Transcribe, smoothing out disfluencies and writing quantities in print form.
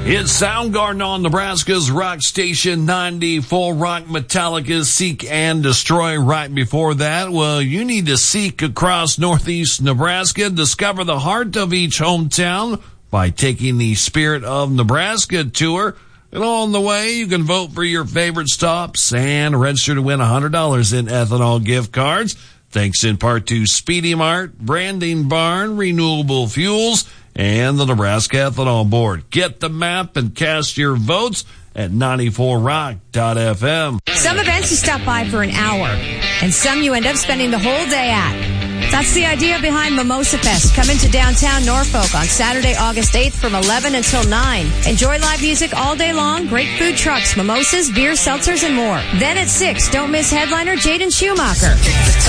It's Soundgarden on Nebraska's Rock Station 94. Rock Metallica's Seek and Destroy. Right before that, well, you need to seek across northeast Nebraska. Discover the heart of each hometown by taking the Spirit of Nebraska tour. And on the way, you can vote for your favorite stops and register to win $100 in ethanol gift cards. Thanks in part to Speedy Mart, Branding Barn, Renewable Fuels, and the Nebraska Ethanol Board. Get the map and cast your votes at 94rock.fm. Some events you stop by for an hour, and some you end up spending the whole day at. That's the idea behind Mimosa Fest. Come into downtown Norfolk on Saturday, August 8th from 11 until 9. Enjoy live music all day long, great food trucks, mimosas, beer, seltzers, and more. Then at 6, don't miss headliner Jaden Schumacher.